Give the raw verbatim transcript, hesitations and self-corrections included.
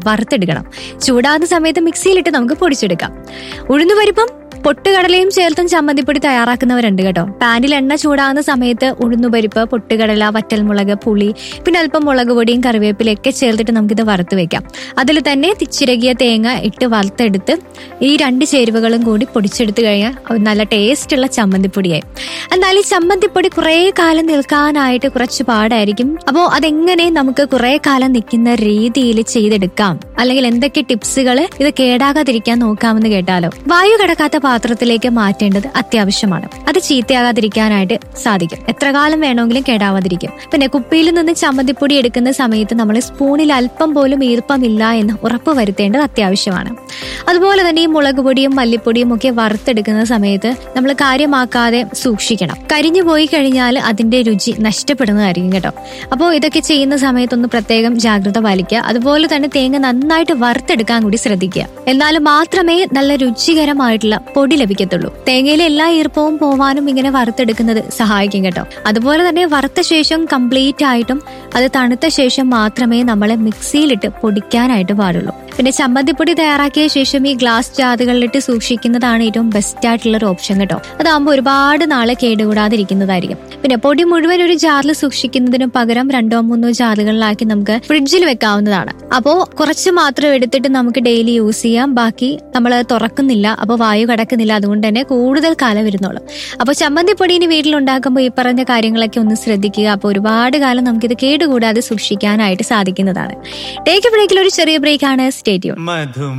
വറുത്തെടുക്കണം. ചൂടാകുന്ന സമയത്ത് മിക്സിയിലിട്ട് നമുക്ക് പൊടിച്ചെടുക്കാം. ഉഴുന്നുപരിപ്പും പൊട്ടുകടലയും ചേർത്തും ചമ്മന്തിപ്പൊടി തയ്യാറാക്കുന്നവരുണ്ട് കേട്ടോ. പാനിൽ എണ്ണ ചൂടാകുന്ന സമയത്ത് ഉഴുന്നുപരിപ്പ്, പൊട്ടുകടല, വറ്റൽമുളക്, പുളി, പിന്നെ അല്പം മുളക് പൊടിയും കറിവേപ്പിലൊക്കെ ചേർത്തിട്ട് നമുക്കിത് വറുത്ത് വെക്കാം. അതിൽ തന്നെ ചിരകിയ തേങ്ങ ഇട്ട് വറുത്തെടുത്ത് ഈ രണ്ട് ചേരുവകളും കൂടി പൊടിച്ചെടുത്ത് കഴിഞ്ഞാൽ നല്ല ടേസ്റ്റുള്ള ചമ്മന്തിപ്പൊടിയായി. എന്നാൽ ഈ ചമ്മന്തിപ്പൊടി കുറേ കാലം നിൽക്കാനായിട്ട് കുറച്ച് പാടായിരിക്കും. അപ്പോൾ അതെങ്ങനെ നമുക്ക് കുറേ കാലം നിൽക്കുന്ന രീതിയിൽ ചെയ്തെടുക്കാം, അല്ലെങ്കിൽ എന്തൊക്കെ ടിപ്സുകൾ ഇത് കേടാകാതിരിക്കാൻ നോക്കാമെന്ന് കേട്ടാലോ. വായു കടക്കാത്ത പാത്രത്തിലേക്ക് മാറ്റേണ്ടത് അത്യാവശ്യമാണ്. അത് ചീത്തയാകാതിരിക്കാനായിട്ട് സാധിക്കും. എത്ര കാലം വേണമെങ്കിലും കേടാവാതിരിക്കും. പിന്നെ കുപ്പിയിൽ നിന്ന് ചമ്മന്തിപ്പൊടി എടുക്കുന്ന സമയത്ത് നമ്മൾ സ്പൂണിൽ അല്പം പോലും ഈർപ്പമില്ല എന്ന് ഉറപ്പ് വരുത്തേണ്ടത് അത്യാവശ്യമാണ്. അതുപോലെ തന്നെ ഈ മുളക് പൊടിയും മല്ലിപ്പൊടിയും ഒക്കെ വറുത്തെടുക്കുന്ന സമയത്ത് നമ്മൾ കാര്യമാക്കാതെ സൂക്ഷിക്കണം. കരിഞ്ഞു പോയി കഴിഞ്ഞാൽ അതിന്റെ രുചി നഷ്ടപ്പെടുന്നതായിരിക്കും കേട്ടോ. അപ്പോൾ ഇതൊക്കെ ചെയ്യുന്ന സമയത്തൊന്ന് പ്രത്യേകം ജാഗ്രത പാലിക്കുക. അതുപോലെ തന്നെ തേങ്ങ നന്നായിട്ട് വറുത്തെടുക്കാൻ കൂടി ശ്രദ്ധിക്കുക. എന്നാൽ മാത്രമേ നല്ല രുചികരമായിട്ടുള്ള പൊടി ലഭിക്കത്തുള്ളൂ. തേങ്ങയിലെ എല്ലാ ഈർപ്പവും പോവാനും ഇങ്ങനെ വറുത്തെടുക്കുന്നത് സഹായിക്കും കേട്ടോ. അതുപോലെ തന്നെ വറുത്ത ശേഷം കംപ്ലീറ്റ് ആയിട്ടും അത് തണുത്ത ശേഷം മാത്രമേ നമ്മൾ മിക്സിയിലിട്ട് പൊടിക്കാനായിട്ട് പാടുള്ളൂ. പിന്നെ ചമ്മന്തിപ്പൊടി തയ്യാറാക്കിയ ശേഷം ഈ ഗ്ലാസ് ജാറുകളിലിട്ട് സൂക്ഷിക്കുന്നതാണ് ഏറ്റവും ബെസ്റ്റ് ആയിട്ടുള്ള ഒരു ഓപ്ഷൻ കേട്ടോ. അതാകുമ്പോൾ ഒരുപാട് നാളെ കേടുകൂടാതിരിക്കുന്നതായിരിക്കും. പിന്നെ പൊടി മുഴുവൻ ഒരു ജാറിൽ സൂക്ഷിക്കുന്നതിന് പകരം രണ്ടോ മൂന്നോ ജാറുകളിലാക്കി നമുക്ക് ഫ്രിഡ്ജിൽ വെക്കാവുന്നതാണ്. അപ്പോൾ കുറച്ച് മാത്രം എടുത്തിട്ട് നമുക്ക് ഡെയിലി യൂസ് ചെയ്യാം. ബാക്കി നമ്മൾ തുറക്കുന്നില്ല, അപ്പോൾ വായു കടക്കുന്നില്ല. അതുകൊണ്ട് തന്നെ കൂടുതൽ കാലം വരുന്നുള്ളൂ. അപ്പോൾ ചമ്മന്തിപ്പൊടി ഇനി വീട്ടിലുണ്ടാക്കുമ്പോൾ ഈ പറഞ്ഞ കാര്യങ്ങളൊക്കെ ഒന്ന് ശ്രദ്ധിക്കുക. അപ്പോൾ ഒരുപാട് കാലം നമുക്കിത് കേടുകൂടാതെ സൂക്ഷിക്കാനായിട്ട് സാധിക്കുന്നതാണ്. ടേക്ക് എ ബ്രേക്കിൽ ഒരു ചെറിയ ബ്രേക്കാണ്. Stay tune.